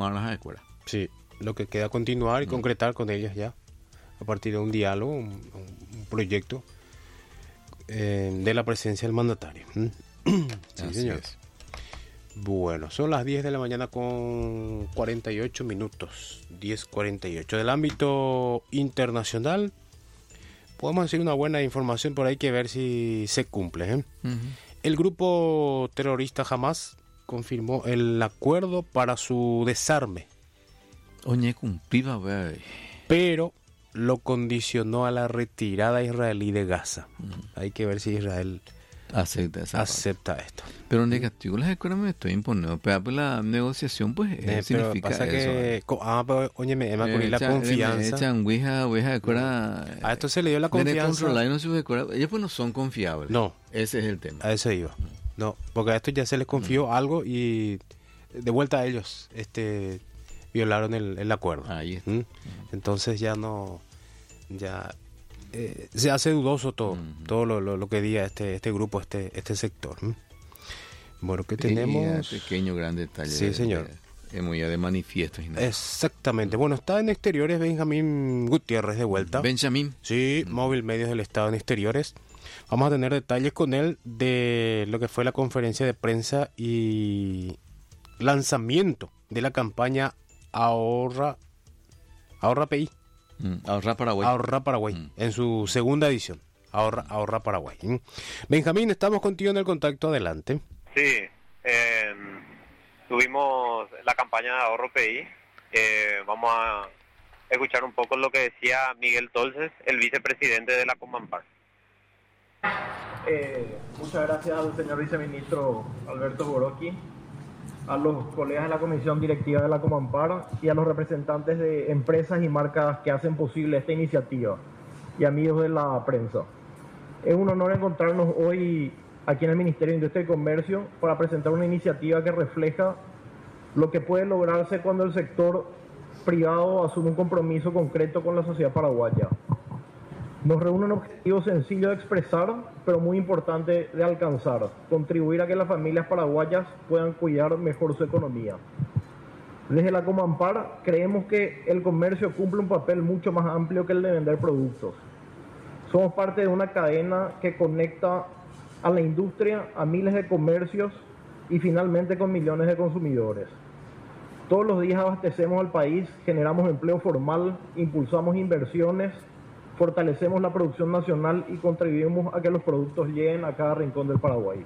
jugar las escuelas. Sí, lo que queda continuar y concretar con ellas ya, a partir de un diálogo, un proyecto de la presencia del mandatario. Sí, Así señor. es. Bueno, son las 10 de la mañana con 48 minutos, 10:48. Del ámbito internacional, podemos decir una buena información, pero hay que ver si se cumple. Ujú. El grupo terrorista Hamas confirmó el acuerdo para su desarme, Oye, cumpliva, güey. pero lo condicionó a la retirada israelí de Gaza. Hay que ver si Israel Acepta esa parte. acepta esto. Pero negativo las escuelas me estoy imponiendo. Pero la negociación, pues, Pero significa pasa eso. que... pero, oye, me acordé la confianza. Echan ouija de escuela. A esto se le dio la confianza. Controlar y no se de escuela. Ellos, pues, no son confiables. No. Ese es el tema. A eso iba. No, porque a esto ya se les confió algo y de vuelta a ellos violaron el acuerdo. Ahí está. Entonces ya no... ya se hace dudoso todo lo que diga este grupo, este sector. Bueno, ¿qué tenemos? Pequeño, gran detalle. Sí, señor. Muy de manifiestos y nada. Exactamente. Bueno, está en exteriores Benjamín Gutiérrez de vuelta. Benjamín. Sí, Móvil Medios del Estado en exteriores. Vamos a tener detalles con él de lo que fue la conferencia de prensa y lanzamiento de la campaña Ahorra PI. Ahorra Paraguay. Ahorra Paraguay, en su segunda edición. Ahorra Paraguay. Benjamín, estamos contigo en el contacto, adelante. Sí, tuvimos la campaña de ahorro PI. Vamos a escuchar un poco lo que decía Miguel Tolces, el vicepresidente de la Comampar. Muchas gracias al señor viceministro Alberto Borocchi, a los colegas de la comisión directiva de la Comampar y a los representantes de empresas y marcas que hacen posible esta iniciativa y amigos de la prensa. Es un honor encontrarnos hoy aquí en el Ministerio de Industria y Comercio para presentar una iniciativa que refleja lo que puede lograrse cuando el sector privado asume un compromiso concreto con la sociedad paraguaya. Nos reúne un objetivo sencillo de expresar, pero muy importante de alcanzar: contribuir a que las familias paraguayas puedan cuidar mejor su economía. Desde la Comampar creemos que el comercio cumple un papel mucho más amplio que el de vender productos. Somos parte de una cadena que conecta a la industria, a miles de comercios y finalmente con millones de consumidores. Todos los días abastecemos al país, generamos empleo formal, impulsamos inversiones, fortalecemos la producción nacional y contribuimos a que los productos lleguen a cada rincón del Paraguay.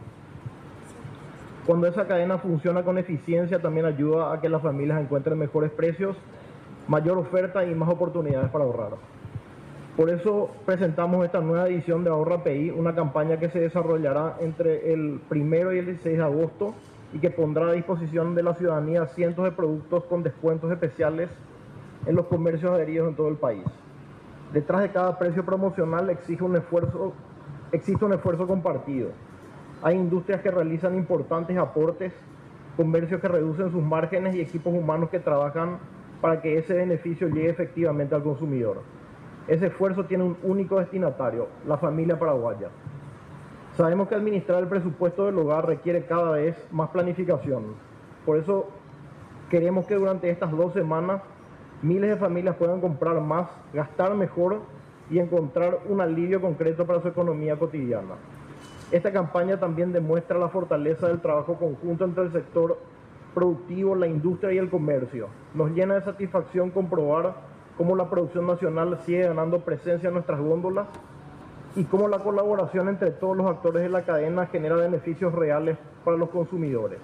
Cuando esa cadena funciona con eficiencia, también ayuda a que las familias encuentren mejores precios, mayor oferta y más oportunidades para ahorrar. Por eso presentamos esta nueva edición de Ahorra PI, una campaña que se desarrollará entre el 1 y el 16 de agosto y que pondrá a disposición de la ciudadanía cientos de productos con descuentos especiales en los comercios adheridos en todo el país. Detrás de cada precio promocional existe un esfuerzo compartido. Hay industrias que realizan importantes aportes, comercios que reducen sus márgenes y equipos humanos que trabajan para que ese beneficio llegue efectivamente al consumidor. Ese esfuerzo tiene un único destinatario: la familia paraguaya. Sabemos que administrar el presupuesto del hogar requiere cada vez más planificación. Por eso queremos que durante estas 2 semanas miles de familias puedan comprar más, gastar mejor y encontrar un alivio concreto para su economía cotidiana. Esta campaña también demuestra la fortaleza del trabajo conjunto entre el sector productivo, la industria y el comercio. Nos llena de satisfacción comprobar cómo la producción nacional sigue ganando presencia en nuestras góndolas y cómo la colaboración entre todos los actores de la cadena genera beneficios reales para los consumidores.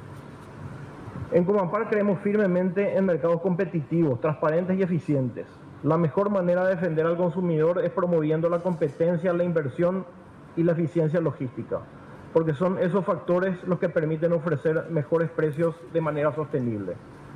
En Comampar creemos firmemente en mercados competitivos, transparentes y eficientes. La mejor manera de defender al consumidor es promoviendo la competencia, la inversión y la eficiencia logística, porque son esos factores los que permiten ofrecer mejores precios de manera sostenible.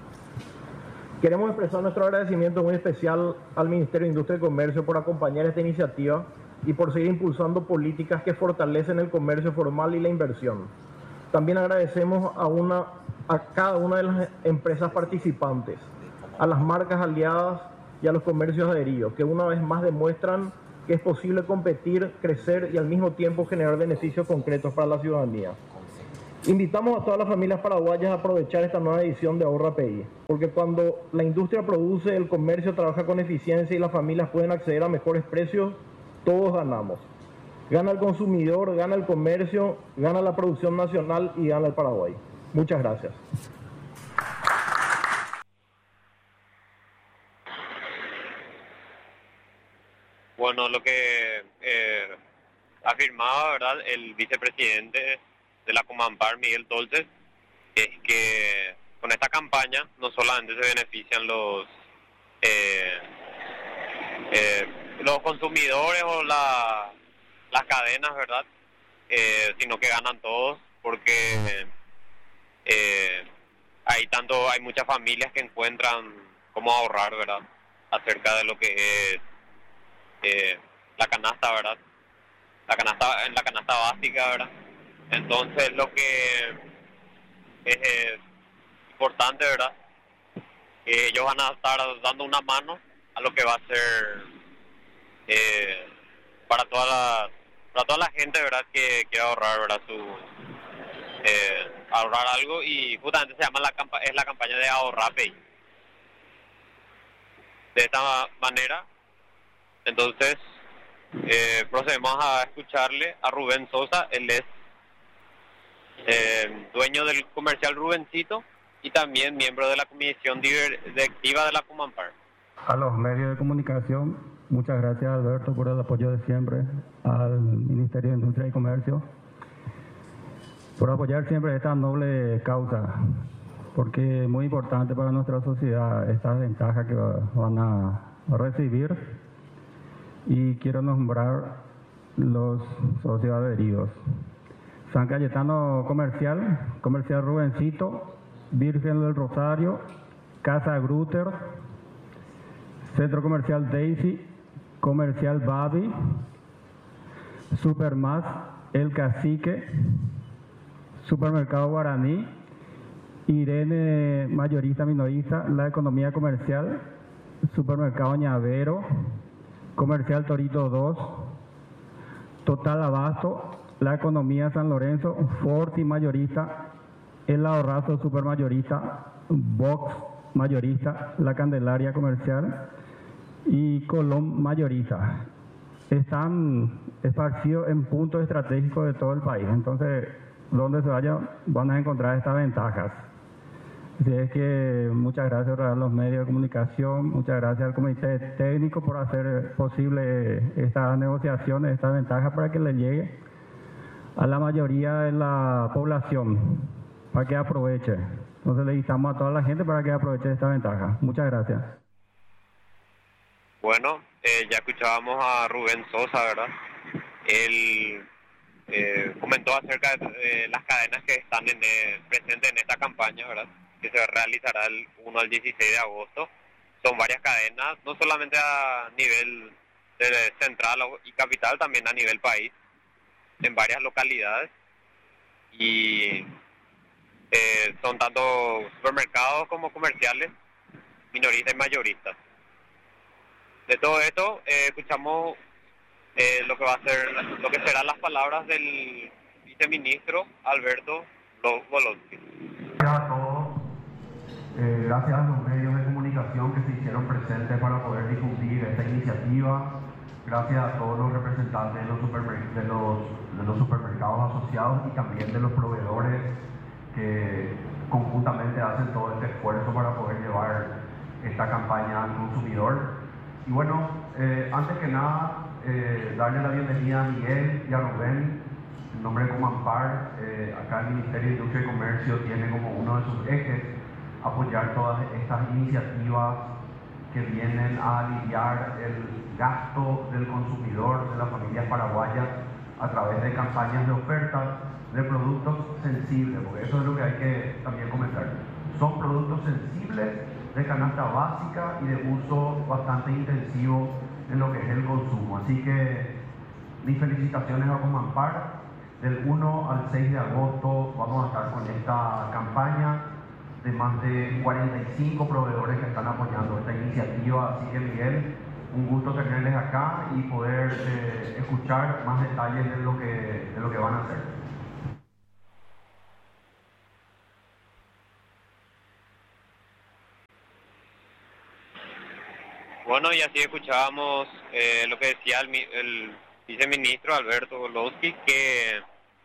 Queremos expresar nuestro agradecimiento muy especial al Ministerio de Industria y Comercio por acompañar esta iniciativa y por seguir impulsando políticas que fortalecen el comercio formal y la inversión. También agradecemos a cada una de las empresas participantes, a las marcas aliadas y a los comercios adheridos, que una vez más demuestran que es posible competir, crecer y al mismo tiempo generar beneficios concretos para la ciudadanía. Invitamos a todas las familias paraguayas a aprovechar esta nueva edición de Ahorro API, porque cuando la industria produce, el comercio trabaja con eficiencia y las familias pueden acceder a mejores precios, todos ganamos. Gana el consumidor, gana el comercio, gana la producción nacional y gana el Paraguay. Muchas gracias. Bueno, lo que afirmaba, ¿verdad?, el vicepresidente de la Comampar, Miguel Tolces, es que con esta campaña no solamente se benefician los consumidores o las cadenas, ¿verdad?, sino que ganan todos, porque hay muchas familias que encuentran cómo ahorrar, ¿verdad?, acerca de lo que es la canasta, ¿verdad?, en la canasta básica, ¿verdad? Entonces lo que es importante, ¿verdad?, que ellos van a estar dando una mano a lo que va a ser para toda la gente, ¿verdad?, que quiere ahorrar, ¿verdad?, ahorrar algo, y justamente se llama la campaña de Ahorrar Pay. De esta manera, entonces procedemos a escucharle a Rubén Sosa. Él es dueño del comercial Rubencito y también miembro de la comisión directiva de la Comampar. A los medios de comunicación, muchas gracias, Alberto, por el apoyo de siempre al Ministerio de Industria y Comercio, por apoyar siempre esta noble causa, porque es muy importante para nuestra sociedad estas ventajas que van a recibir, y quiero nombrar los socios adheridos: San Cayetano Comercial Rubencito, Virgen del Rosario, Casa Grutter, Centro Comercial Daisy, Comercial Babi, Supermás El Cacique, Supermercado Guaraní, Irene Mayorista Minorista, La Economía Comercial, Supermercado Ñavero, Comercial Torito 2, Total Abasto, La Economía San Lorenzo, Forti Mayorista, El Ahorrazo Supermayorista, Vox Mayorista, La Candelaria Comercial y Colón Mayorista. Están esparcidos en puntos estratégicos de todo el país, entonces donde se vayan van a encontrar estas ventajas. Así es que muchas gracias a los medios de comunicación, muchas gracias al comité técnico por hacer posible estas negociaciones, estas ventajas, para que le llegue a la mayoría de la población, para que aproveche. Entonces le invitamos a toda la gente para que aproveche esta ventaja. Muchas gracias. Bueno, ya escuchábamos a Rubén Sosa, ¿verdad? Él comentó acerca de las cadenas que están presentes en esta campaña, ¿verdad?, que se realizará el 1 al 16 de agosto. Son varias cadenas, no solamente a nivel central y capital, también a nivel país, en varias localidades, y son tanto supermercados como comerciales, minoristas y mayoristas. De todo esto escuchamos lo que serán las palabras del viceministro Alberto Bolonsky. Gracias a todos, gracias a los medios de comunicación que se hicieron presentes para poder difundir esta iniciativa, gracias a todos los representantes de los supermercados asociados y también de los proveedores que conjuntamente hacen todo este esfuerzo para poder llevar esta campaña al consumidor. Y bueno, antes que nada, darle la bienvenida a Miguel y a Rubén. En nombre de Comampar, acá el Ministerio de Industria y Comercio tiene como uno de sus ejes apoyar todas estas iniciativas que vienen a aliviar el gasto del consumidor, de las familias paraguayas, a través de campañas de ofertas de productos sensibles, porque eso es lo que hay que también comentar. Son productos sensibles, de canasta básica y de uso bastante intensivo en lo que es el consumo. Así que mis felicitaciones a Comampar. Del 1 al 6 de agosto vamos a estar con esta campaña de más de 45 proveedores que están apoyando esta iniciativa. Así que Miguel, un gusto tenerles acá y poder escuchar más detalles de lo que van a hacer. Bueno, y así escuchábamos lo que decía el viceministro Alberto Borowski, que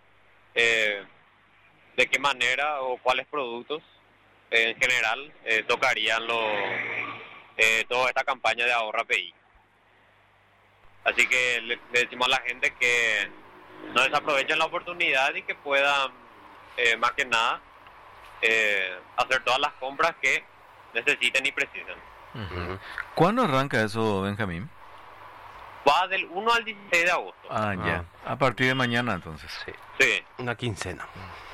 de qué manera o cuáles productos en general tocarían toda esta campaña de ahorro API. Así que le decimos a la gente que no desaprovechen la oportunidad y que puedan, más que nada, hacer todas las compras que necesiten y precisen. Uh-huh. ¿Cuándo arranca eso, Benjamín? Va del 1 al 16 de agosto. Ya. A partir de mañana, entonces. Sí. Una quincena.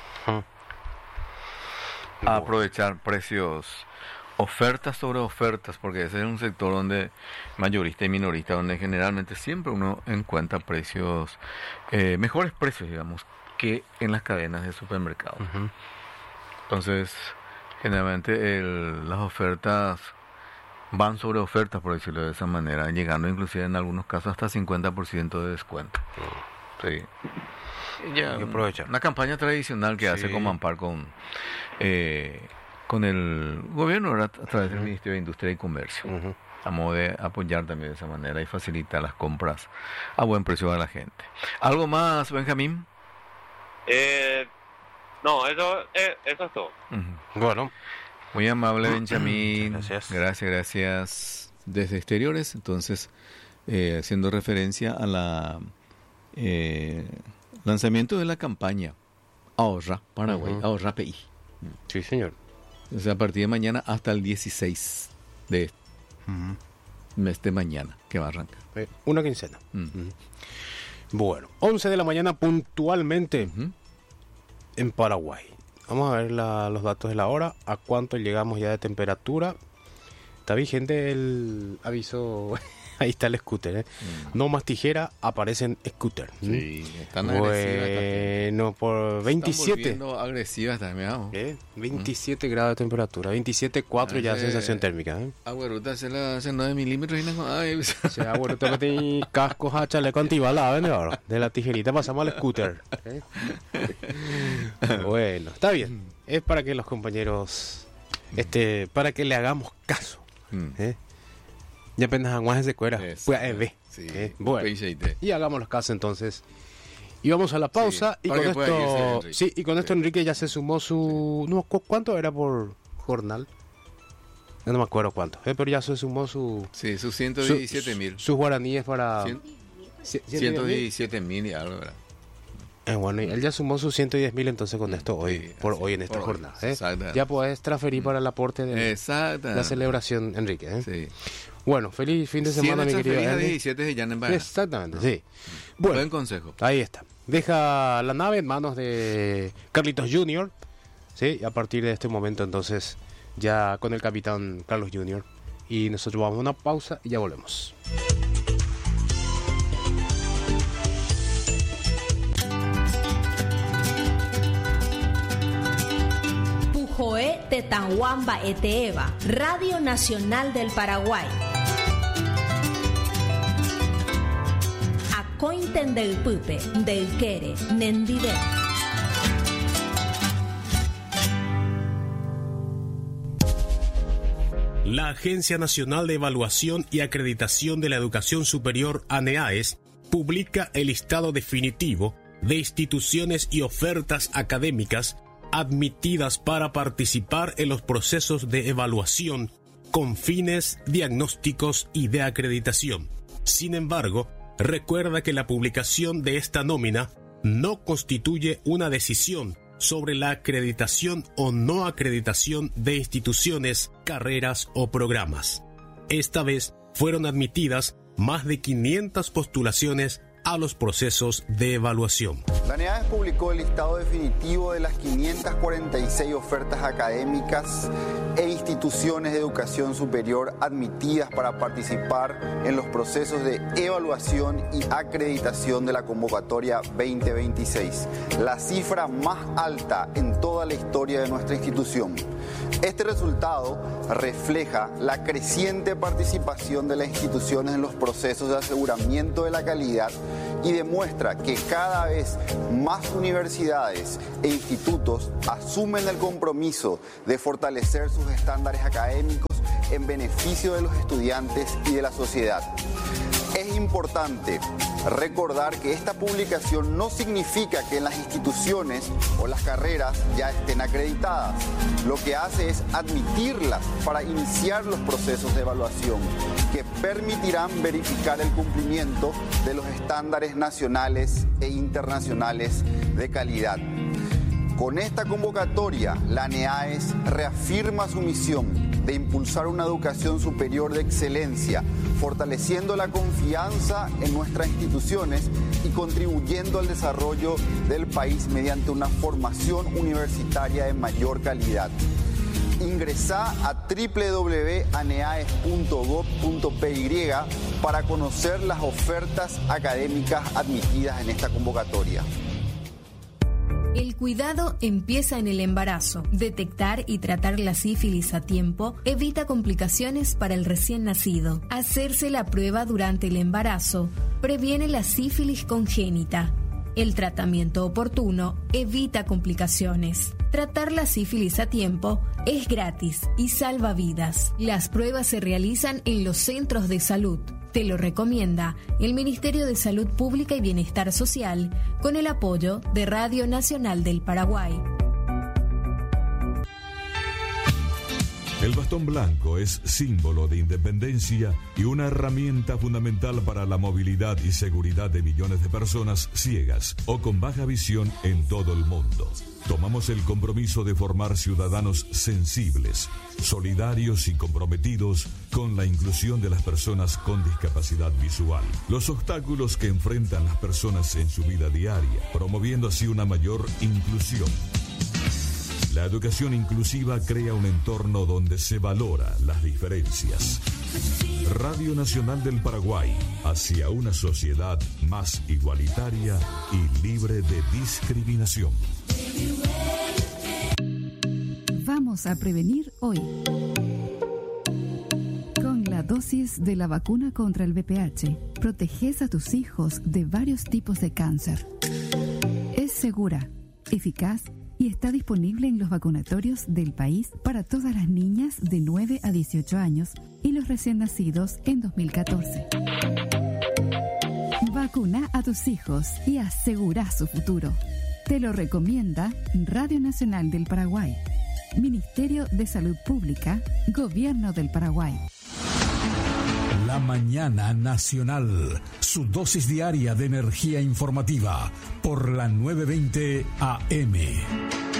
A aprovechar precios, ofertas sobre ofertas, porque ese es un sector donde mayorista y minorista, donde generalmente siempre uno encuentra precios, mejores precios, digamos, que en las cadenas de supermercados. Uh-huh. Entonces, generalmente las ofertas van sobre ofertas, por decirlo de esa manera, llegando inclusive en algunos casos hasta 50% de descuento. Sí. Ya, una campaña tradicional que hace Comampar con el gobierno, ¿verdad? A través del Ministerio de Industria y Comercio, a modo de apoyar también de esa manera y facilitar las compras a buen precio a la gente. ¿Algo más, Benjamín? No, eso es todo. Bueno, muy amable, Benjamín. Gracias. Desde Exteriores, entonces, haciendo referencia a la lanzamiento de la campaña Ahorra Paraguay, Ahorra PI. Sí, señor. O sea, a partir de mañana hasta el 16 de mes de mañana que va a arrancar. Una quincena. Bueno, 11 de la mañana puntualmente en Paraguay. Vamos a ver los datos de la hora. ¿A cuánto llegamos ya de temperatura? Está vigente el aviso. Ahí está el scooter, No más tijera, aparecen scooter. Sí, están agresivas. Bueno, por 27. Están volviendo agresivas también. 27 grados de temperatura, 27,4 ya sensación térmica. Agüeruta hace 9 milímetros y no. Sí, agüeruta que tiene cascos a chaleco antibalas, ahora. De la tijerita pasamos al scooter. Bueno, está bien. Es para que los compañeros, para que le hagamos caso. Ya apenas aguajes de cuera. Bueno, y hagamos los casos entonces. Y vamos a la pausa. Y con esto, y con esto Enrique ya se sumó su. No, ¿cuánto era por jornal? No me acuerdo cuánto, pero ya se sumó su. Sí, sus 117,000. Sus guaraníes para. 117,000 y algo, ¿verdad? Bueno, y él ya sumó sus 110,000 entonces con esto hoy en esta jornada. Ya puedes transferir para el aporte de la celebración, Enrique. Sí. Bueno, feliz fin de semana, mi querido. 17 de Jan en Baja. Exactamente, sí. Bueno, buen consejo. Ahí está. Deja la nave en manos de Carlitos Jr. Sí, y a partir de este momento entonces ya con el capitán Carlos Jr. Y nosotros vamos a una pausa y ya volvemos. Pujoé Tetanhuamba Eteeva, Radio Nacional del Paraguay. Acointen del Pupe, del Quere, Nendide. La Agencia Nacional de Evaluación y Acreditación de la Educación Superior, ANEAES, publica el listado definitivo de instituciones y ofertas académicas admitidas para participar en los procesos de evaluación con fines diagnósticos y de acreditación. Sin embargo, recuerda que la publicación de esta nómina no constituye una decisión sobre la acreditación o no acreditación de instituciones, carreras o programas. Esta vez fueron admitidas más de 500 postulaciones a los procesos de evaluación. La ANEAES publicó el listado definitivo de las 546 ofertas académicas e instituciones de educación superior admitidas para participar en los procesos de evaluación y acreditación de la convocatoria 2026, la cifra más alta en toda la historia de nuestra institución. Este resultado refleja la creciente participación de las instituciones en los procesos de aseguramiento de la calidad y demuestra que cada vez más universidades e institutos asumen el compromiso de fortalecer sus estándares académicos en beneficio de los estudiantes y de la sociedad. Es importante recordar que esta publicación no significa que en las instituciones o las carreras ya estén acreditadas. Lo que hace es admitirlas para iniciar los procesos de evaluación que permitirán verificar el cumplimiento de los estándares nacionales e internacionales de calidad. Con esta convocatoria, la ANEAES reafirma su misión de impulsar una educación superior de excelencia, fortaleciendo la confianza en nuestras instituciones y contribuyendo al desarrollo del país mediante una formación universitaria de mayor calidad. Ingresá a www.aneaes.gov.py para conocer las ofertas académicas admitidas en esta convocatoria. El cuidado empieza en el embarazo. Detectar y tratar la sífilis a tiempo evita complicaciones para el recién nacido. Hacerse la prueba durante el embarazo previene la sífilis congénita. El tratamiento oportuno evita complicaciones. Tratar la sífilis a tiempo es gratis y salva vidas. Las pruebas se realizan en los centros de salud. Te lo recomienda el Ministerio de Salud Pública y Bienestar Social con el apoyo de Radio Nacional del Paraguay. El bastón blanco es símbolo de independencia y una herramienta fundamental para la movilidad y seguridad de millones de personas ciegas o con baja visión en todo el mundo. Tomamos el compromiso de formar ciudadanos sensibles, solidarios y comprometidos con la inclusión de las personas con discapacidad visual. Los obstáculos que enfrentan las personas en su vida diaria, promoviendo así una mayor inclusión. La educación inclusiva crea un entorno donde se valora las diferencias. Radio Nacional del Paraguay, hacia una sociedad más igualitaria y libre de discriminación. Vamos a prevenir hoy. Con la dosis de la vacuna contra el VPH, proteges a tus hijos de varios tipos de cáncer. Es segura, eficaz y está disponible en los vacunatorios del país para todas las niñas de 9 a 18 años y los recién nacidos en 2014. Vacuna a tus hijos y asegura su futuro. Te lo recomienda Radio Nacional del Paraguay, Ministerio de Salud Pública, Gobierno del Paraguay. La Mañana Nacional, su dosis diaria de energía informativa por la 920 AM.